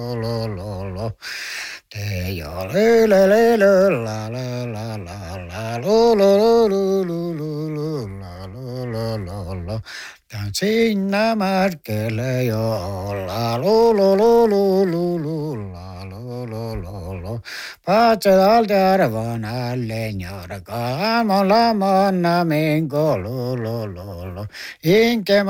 lo lo lo. Te jo le la la la la la lo lo lo lo lo lo la lo lo lo. Tän sinä markkele jo la lo lo lo lo lo lo la lo lo lo lo. Pace alta arvana legnara, calmo la manna mingo lo lo lo lo. Inke